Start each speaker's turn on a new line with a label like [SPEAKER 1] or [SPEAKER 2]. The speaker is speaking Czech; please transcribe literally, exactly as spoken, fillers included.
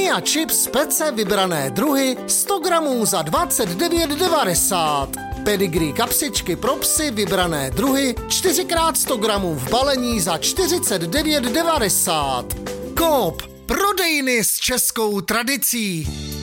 [SPEAKER 1] Mia Chips Pece vybrané druhy sto gramů za dvacet devět devadesát. Pedigree kapsičky pro psy vybrané druhy čtyři krát sto gramů v balení za čtyřicet devět devadesát. Coop, prodejny s českou tradicí.